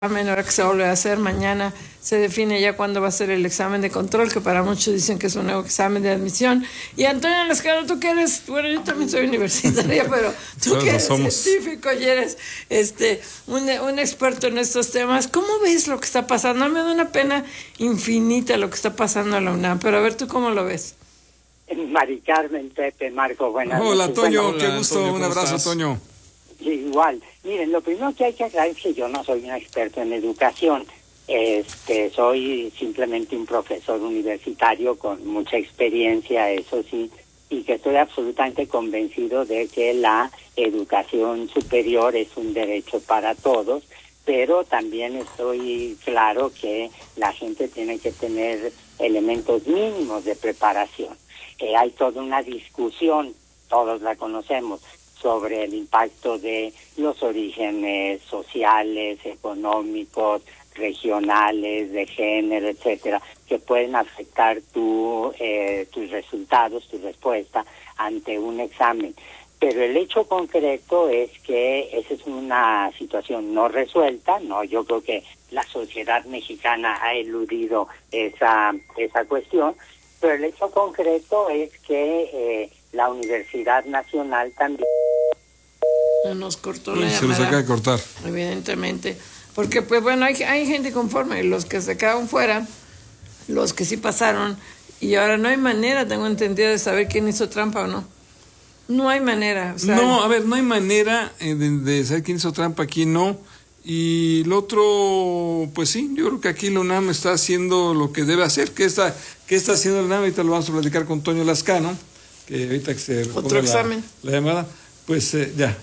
ahora que se vuelve a hacer mañana, se define ya cuándo va a ser el examen de control, que para muchos dicen que es un nuevo examen de admisión. Y Antonio Lascano, tú que eres, bueno, yo también soy universitaria, pero tú que eres científico y eres un experto en estos temas, ¿cómo ves lo que está pasando? Me da una pena infinita lo que está pasando en la UNAM, pero a ver tú cómo lo ves. Mari Carmen, Pepe, Marco, buenas noches. Hola, Toño, Bueno, qué gusto, Antonio, un abrazo, estás? Toño. igual, miren, lo primero que hay que aclarar es que yo no soy un experto en educación. Soy simplemente un profesor universitario con mucha experiencia, eso sí, y que estoy absolutamente convencido de que la educación superior es un derecho para todos, pero también estoy claro que la gente tiene que tener elementos mínimos de preparación. Hay toda una discusión, todos la conocemos, sobre el impacto de los orígenes sociales, económicos, regionales, de género, etcétera, que pueden afectar tus resultados, tu respuesta ante un examen. Pero el hecho concreto es que esa es una situación no resuelta, ¿no? Yo creo que la sociedad mexicana ha eludido esa cuestión, pero el hecho concreto es que la Universidad Nacional también... Nos cortó la Se llamada. nos acaba de cortar. Evidentemente. Porque, pues bueno, hay gente conforme, los que se quedaron fuera, los que sí pasaron, y ahora no hay manera, tengo entendido, de saber quién hizo trampa o no. No hay manera. O sea, No, a ver, no hay manera de saber quién hizo trampa, quién no. Y el otro, pues sí, yo creo que aquí la UNAM está haciendo lo que debe hacer. ¿Qué está haciendo la UNAM? Ahorita lo vamos a platicar con Toño Lascano, que ahorita que se otro examen. La llamada, pues ya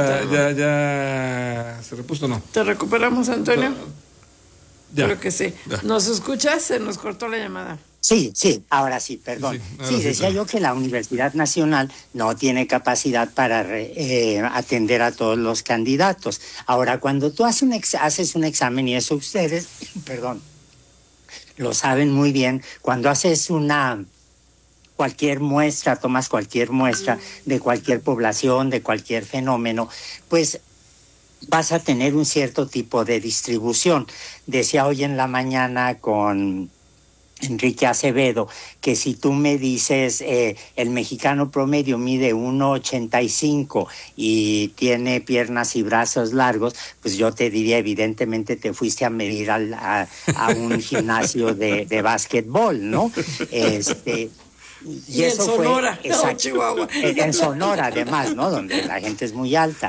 se repuso, ¿no? ¿Te recuperamos, Antonio? Ya. Creo que sí. Ya. ¿Nos escuchas? Se nos cortó la llamada. Sí, ahora sí, perdón. Sí, decía yo que la Universidad Nacional no tiene capacidad para atender a todos los candidatos. Ahora, cuando tú haces un examen, y eso ustedes, perdón, lo saben muy bien, cuando haces cualquier muestra, tomas cualquier muestra de cualquier población, de cualquier fenómeno, pues vas a tener un cierto tipo de distribución. Decía hoy en la mañana con Enrique Acevedo, que si tú me dices el mexicano promedio mide 1.85 y tiene piernas y brazos largos, pues yo te diría, evidentemente te fuiste a medir a un gimnasio de básquetbol, ¿no? Y eso en Sonora, fue, exacto, Chihuahua. En Sonora además, ¿no? Donde la gente es muy alta.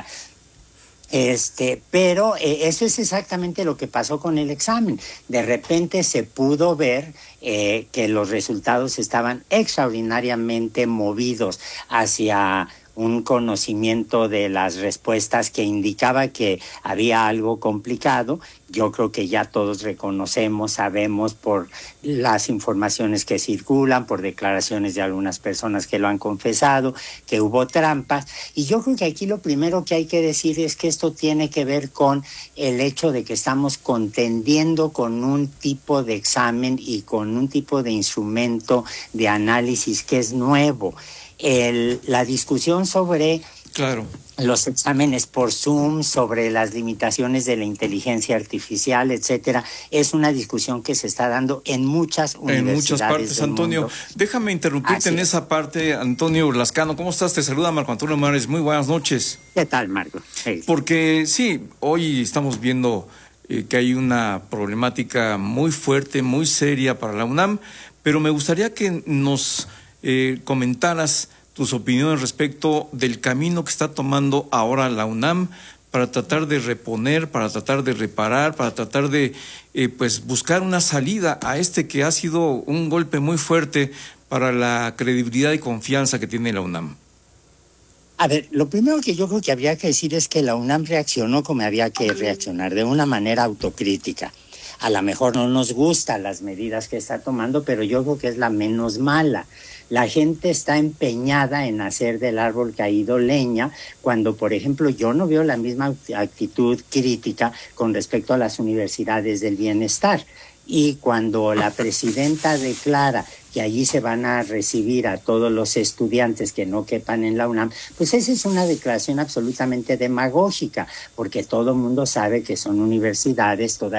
Pero eso es exactamente lo que pasó con el examen. De repente se pudo ver que los resultados estaban extraordinariamente movidos hacia un conocimiento de las respuestas que indicaba que había algo complicado. Yo creo que ya todos reconocemos, sabemos por las informaciones que circulan, por declaraciones de algunas personas que lo han confesado, que hubo trampas. Y yo creo que aquí lo primero que hay que decir es que esto tiene que ver con el hecho de que estamos contendiendo con un tipo de examen y con un tipo de instrumento de análisis que es nuevo. La discusión sobre los exámenes por Zoom, sobre las limitaciones de la inteligencia artificial, etcétera, es una discusión que se está dando en muchas universidades. En muchas partes, del Antonio. mundo. Déjame interrumpirte en esa parte, Antonio Lascano. ¿Cómo estás? Te saluda Marco Antonio Mares. Muy buenas noches. ¿Qué tal, Marco? Sí. Porque sí, hoy estamos viendo que hay una problemática muy fuerte, muy seria para la UNAM, pero me gustaría que nos comentaras tus opiniones respecto del camino que está tomando ahora la UNAM para tratar de reponer, para tratar de reparar, para tratar de buscar una salida a que ha sido un golpe muy fuerte para la credibilidad y confianza que tiene la UNAM. A ver, lo primero que yo creo que habría que decir es que la UNAM reaccionó como había que reaccionar, de una manera autocrítica. A lo mejor no nos gustan las medidas que está tomando, pero yo creo que es la menos mala. La gente está empeñada en hacer del árbol caído leña, cuando, por ejemplo, yo no veo la misma actitud crítica con respecto a las universidades del bienestar. y cuando la presidenta declara que allí se van a recibir a todos los estudiantes que no quepan en la UNAM, pues esa es una declaración absolutamente demagógica, porque todo el mundo sabe que son universidades, toda